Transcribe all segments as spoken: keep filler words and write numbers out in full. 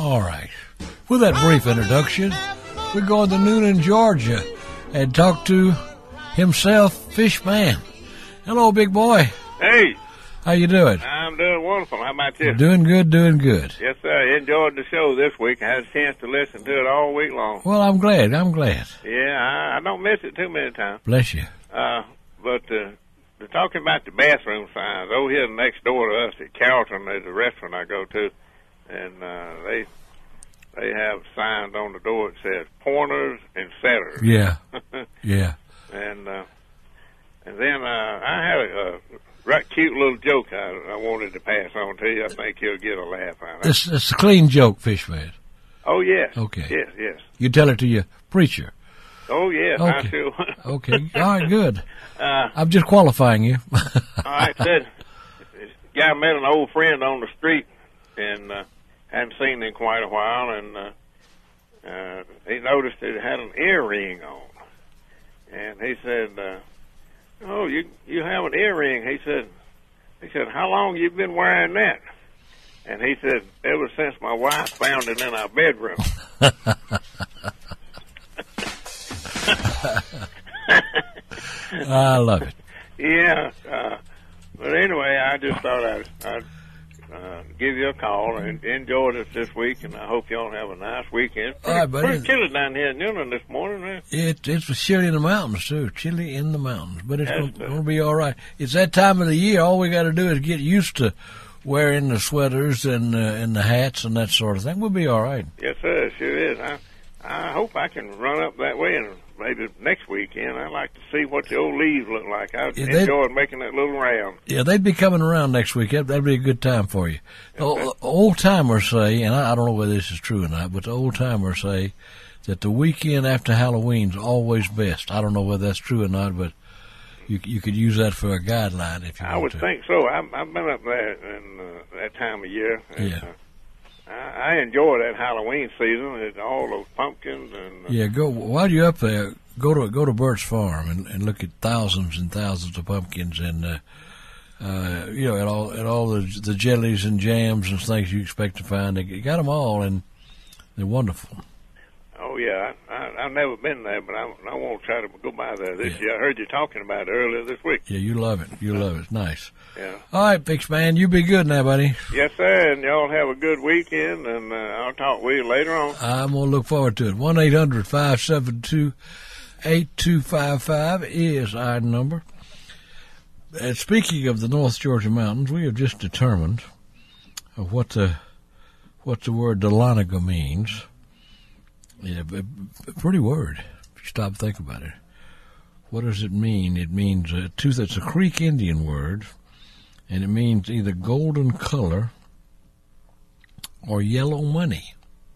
All right. With that brief introduction, we go to Newnan, Georgia, and talk to himself, Fishman. Hello, big boy. Hey. How you doing? I'm doing wonderful. How about you? Doing good, doing good. Yes, sir. Enjoyed the show this week. I had a chance to listen to it all week long. Well, I'm glad. I'm glad. Yeah, I, I don't miss it too many times. Bless you. Uh, but uh, they're talking about the bathroom signs. Over here next door to us at Carrollton, there's a restaurant I go to, and uh, they they have signs on the door that says pointers and setters. Yeah. Yeah. And uh, and then uh, I had a, a right cute little joke I, I wanted to pass on to you. I think you'll get a laugh out of it. It's, it's a clean joke, Fishman. Oh, yes. Okay. Yes, yes. You tell it to your preacher. Oh, yes, Okay. I sure. Okay. All right, good. Uh, I'm just qualifying you. all right, said, this guy met an old friend on the street and uh, hadn't seen him in quite a while, and uh, uh, he noticed that it had an earring on. And he said, uh, oh, you you have an earring. He said, he said, how long you been wearing that? And he said, ever since my wife found it in our bedroom. I love it. Yeah. Uh, but anyway, I just thought I'd, I'd uh, give you a call and enjoyed it this week, and I hope y'all have a nice weekend. Pretty, All right, buddy. pretty chilly down here in Newnan this morning, man. It, it's chilly in the mountains, too. Chilly in the mountains. But it's Yes, going to be all right. It's that time of the year. All we got to do is get used to wearing the sweaters and, uh, and the hats and that sort of thing. We'll be all right. Yes, sir, it sure is. I, I hope I can run up that way, and maybe next weekend I'd like to see what the old leaves look like. I Yeah, they- enjoyed making that little round. Yeah, they'd be coming around next week. That, that'd be a good time for you. The o- old-timers say, and I, I don't know whether this is true or not, but the old-timers say that the weekend after Halloween's always best. I don't know whether that's true or not, but you you could use that for a guideline if you I want would to. think so. I've, I've been up there in uh, that time of year. And, Yeah. uh, I, I enjoy that Halloween season. It's all those pumpkins and uh, Yeah, go while you're up there. Go to go to Bert's Farm and, and look at thousands and thousands of pumpkins and uh, uh, you know at all at all the the jellies and jams and things you expect to find. They got them all and they're wonderful. oh yeah, I, I, I've never been there, but I, I want to try to go by there this Yeah. year. I heard you talking about it earlier this week. Yeah, you love it. You love it. It's nice. Yeah. All right, Fix Man, you be good now, buddy. Yes, sir, and y'all have a good weekend, and uh, I'll talk with you later on. I'm gonna look forward to it. One eight hundred five seven two eight two five five is our number. And speaking of the North Georgia mountains, we have just determined of what the what the word Dahlonega means. Yeah, a, a pretty word. If you stop and think about it. What does it mean? It means a tooth. It's a Creek Indian word, and it means either golden color or yellow money.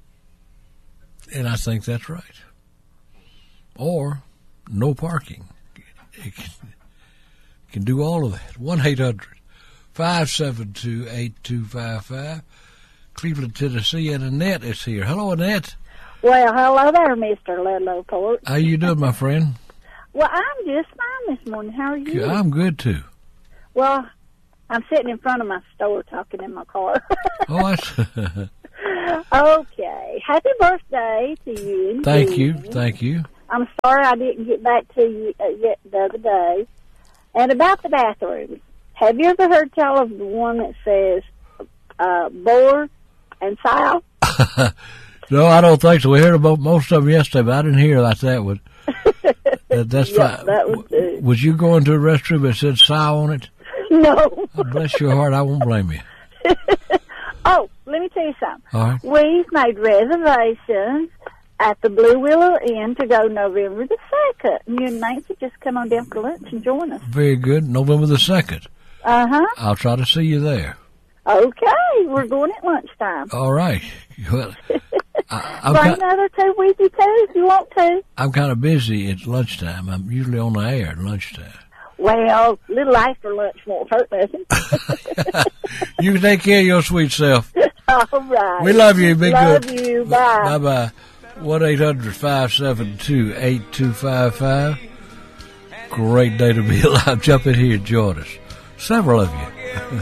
And I think that's right. Or no parking. It can, it can do all of that. one eight hundred five seven two eight two five five. Cleveland, Tennessee, and Annette is here. Hello, Annette. Well, hello there, Mister Ludlow Port. How you doing, my friend? Well, I'm just fine this morning. How are you? I'm good, too. Well, I'm sitting in front of my store talking in my car. Oh, that's... Okay. Happy birthday to you. Thank you. Thank you. I'm sorry I didn't get back to you uh, yet the other day. And about the bathroom, have you ever heard tell of the one that says uh, bore and sow? No, I don't think so. We heard about most of them yesterday, but I didn't hear like that one. That, that's Yeah, fine. that was it. Was you going to a restroom that said sow on it? No. Oh, bless your heart, I won't blame you. Oh, let me tell you something. All right. We've made reservations at the Blue Willow Inn to go November the second. You and Nancy just come on down for lunch and join us. Very good. November the second. Uh-huh. I'll try to see you there. Okay, we're going at lunchtime. All right. Well, I, I'm Bring ki- another two with you, too, if you want to. I'm kind of busy at lunchtime. I'm usually on the air at lunchtime. Well, a little after lunch won't hurt nothing. You take care of your sweet self. All right. We love you. Be love good. Love you. Bye. Bye-bye. one eight hundred five seven two eight two five five. Great day to be alive. Jump in here and join us. Several of you.